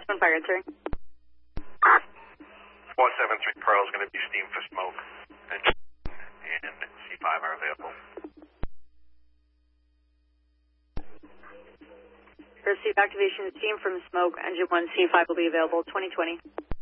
One fire answering. 173 Pearl is going to be steam for smoke. And C5 are available. Receive activation steam from smoke. Engine 1 C5 will be available 2020.